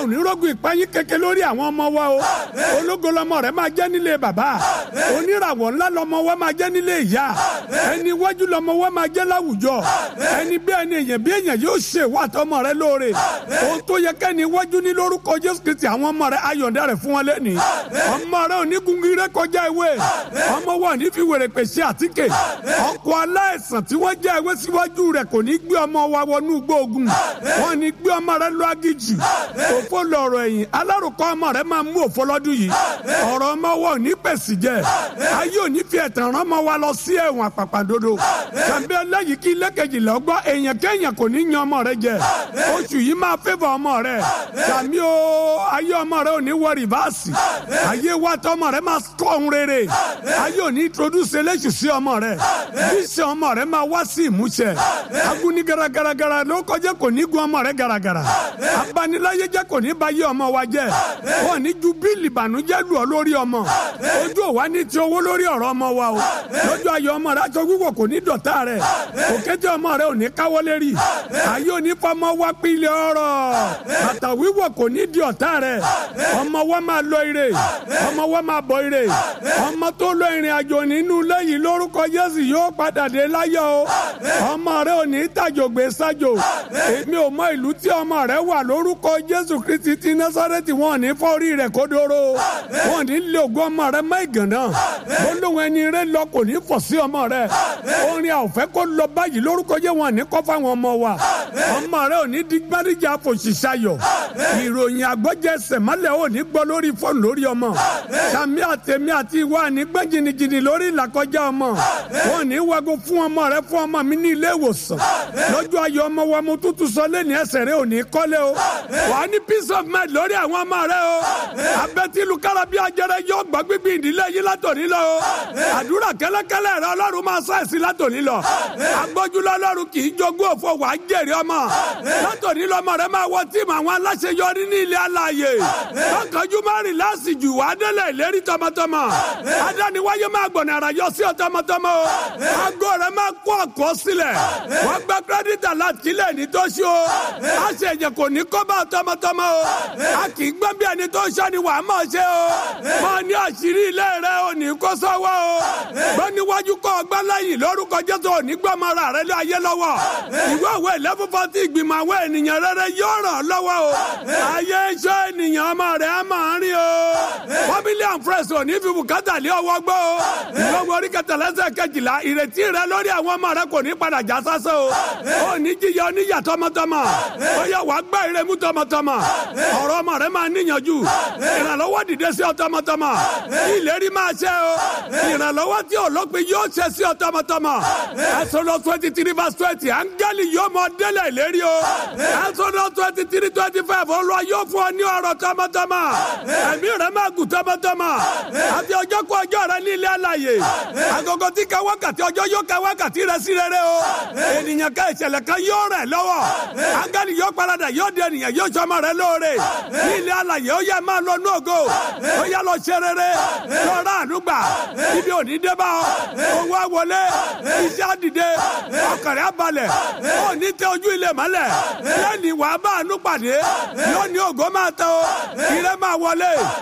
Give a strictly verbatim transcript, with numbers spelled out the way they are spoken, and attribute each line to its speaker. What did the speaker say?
Speaker 1: ò ní rógun ìpayín keke lórí àwọn ọmọ wa o ológo lọmọ rẹ máa jẹ́ nílé bàbá oníràwọ̀ ńlá lọmọ wa máa jẹ́ nílé ìyá ẹni iwájú lọmọ wa máa jẹ́ láwùjọ ẹni bí ẹni èèyàn bí èèyàn yóò ṣe wà tọmọ rẹ lóore ohun tó yẹ kẹ́ni iwájú ní lórúkọ Jésù Kristi àwọn ọmọ rẹ ayọ̀ǹda rẹ fún wọn lẹ́nìí ọmọ rẹ ò ní gungun rẹ kọjá ewé ọmọ wa ní fi wèrè pèsè àtíkè ọkọ̀ aláìsàn tí wọ́n jẹ́ ewé síwájú rẹ kò ní gbé ọmọ wa wọnú gbóògùn wọn ní gbé ọmọ rẹ lọ agíjù òfò lọ̀rọ̀ ẹ̀yìn alárùkọ ọmọ rẹ máa mú òfò lọ́dún yìí ọ̀rọ̀ ọmọ wa ò ní pèsè jẹ ayé ò ní fi ẹ̀tàn rán ọmọ wa lọ sí ẹ̀wọ̀n àpàpàdodo tàbí ẹlẹ́yìí kí ilé kejìlá ọgbọ́n èèyàn kéèyàn kò ní yan ọmọ rẹ jẹ oṣù yìí máa fẹ́fọ̀ ọmọ rẹ tàbí o ayé ọmọ rẹ ò ní wọ rìvásì ayé wa tọ ọmọ rẹ máa kọ́ ohun rere ayé ò ní introduce eléṣù sí ọmọ rẹ bíṣẹ ọmọ rẹ máa wá sí ìmúṣẹ aguni garagaragara ló kọjá kò ní gun ọmọ rẹ garagara abaniláyé jẹ kò ní bá yé ọmọ wa jẹ wọn ní ju bíìlì ìbànújẹ́ lù ọ lórí ọmọ ojú òwa ní ti owó lórí ọ̀rọ̀ ọmọ wa o lójú ayé ọmọ rẹ aṣọ wíwọ̀ kò ní dọ̀tá rẹ òkété ọmọ rẹ ò ní káwọ́ lérí ayé ò ní fọmọ wa pílẹ̀ ọ̀rọ̀ bàtà wíwọ̀ kò ní di ọ̀tá rẹ ọmọ wa máa lọ ire ọmọ wa máa bọ̀ ire ọmọ tó lọ ìrìn àjò nínú lẹ́yìn lórúkọ Jésù yóò padà dé láyọ̀ o ọmọ rẹ ò ní tàjò gbé sájò èmi ò mọ ìlú tí ọmọ rẹ wà lórúkọ Jésù Kristi ti Násárẹ́tì wọn ò ní fọ́ orí rẹ kódóró wọn ò ní lé ògùn ọmọ rẹ mọ́ ìgànnà olóhùn ẹni rẹ lọ kò ní fọ̀ sí ọmọ rẹ orin àwòfẹ́ kó lọ báyìí lórúkọ Jésù wọn ò ní kọ́ fáwọn ọmọ wa ọmọ rẹ ò ní di gbáríjà fòṣìṣàyọ̀ ìròyìn àgbọ́jẹsẹ̀ mọ́lẹ̀ ò ní gbọ́ lórí fóònù lórí ọmọ sàmì àtẹ̀mí àti ìwà ní gbẹ́ jìnnìjìnnì lórí ìlàkọjá ọmọ wọn ò ní wago fún ọmọ rẹ fún ọmọ mi ní ilé ìwòsàn lọ́jọ́ ayọ̀ ọmọ wa mo tútù sọ lẹ́ni ẹsẹ̀ rẹ ò ní kọ́lé o wà á ní peace of mind lórí àwọn ọmọ rẹ o abẹ́tílu kárábí ajẹrẹ yóò gbọ́ gbígbí ìdílé yìí látòní lọ o àdúrà kẹ́lẹ́kẹ́lẹ́ rẹ ọlọ́run máa sáyẹ̀sì látòní lọ agbójúlọ ọlọ́run kì í jogún òfò wà á jèrè ọmọ látòní lọ ọmọ rẹ máa wọ tíìmù àwọn aláṣeyọrí ní ilé alààyè lọ́kànjú má rìn láàsìjù wà á délẹ̀ ìlérí tọmọtọmọ adániwáyé máa gbọ̀nà ara yọ sí ọ tọmọtọmọ o aago rẹ máa kó ọkọ sílẹ̀ wọ́n gbẹ kírẹ́dìtà láti ilé ní tó ṣe o a ṣe ẹ̀jẹ̀ kò ní kó bá tọmọtọmọ o a kì í gbẹ́ bí ẹni tó ṣe ni wàá máa ṣe o máa ní àṣírí ilé rẹ ò ní kó sọ́wọ́ o gbọ́ níwájú kọ́ ọgbà lẹ́yìn lórúkọ Jésù ò ní gbọ́mọ ara rẹ lé ayé lọ́wọ́ ìwé òwe eleven forty ìgbìmọ̀ àwọn ènìyàn rere yóò ràn lọ́wọ́ o ayé iṣẹ́ ènìyàn ọmọ rẹ á máa rí o family and friends ò ní fi bùkátà lé ọwọ́ gbọ́ o ìwé òwe orí kẹtàlẹ́sẹ̀ kejìlá ìrètí rẹ lórí àwọn ọmọ rẹ kò ní padà já sásán o ò ní jíyà oníyà tọmọtọmọ ó yẹ wàá gbá ìrẹmú tọmọtọmọ ọ̀rọ̀ ọmọ rẹ máa níyànjú ìrànlọ́wọ́ dìde sí ọ tọmọtọmọ ìlérí máa ṣe o ìrànlọ́wọ́ tí olópin yóò ṣe sí ọ tọmọtọmọ Exodus twenty three verse twenty áńgẹ́lì yóò mọ délẹ̀ ìlérí o Exodus twenty three twenty five Olúwa yóò fún ọ ní ọ̀rọ̀ tọmọtọmọ ẹ̀mí rẹ máa gùn tọmọtọmọ àti ọjọ́ kú ọjọ́ rẹ ní ilé alààyè agogo tí ka wákàtí ọjọ́ yóò ka wákàtí rẹ sí rere o ènìyàn ká ìṣẹ̀lẹ̀ kan yóò rẹ̀ lọ́wọ́ áńgẹ́lì yóò paradà yóò di ènìyàn yóò sọmọ rẹ lóore ní ilé alààyè ó yẹ máa lọ ní ògo ó yẹ lọ ṣe rere lọ rà àdúgbà ibi òní dé bá ọ owó àwọlé iṣẹ́ àdìde ọkàrẹ́ àbalẹ̀ ó ní tẹ ojú ilé mọ́lẹ̀ lẹ́ni wàá bá àánú pàdé yóò ní ògo máa tẹ o ire máa wọlé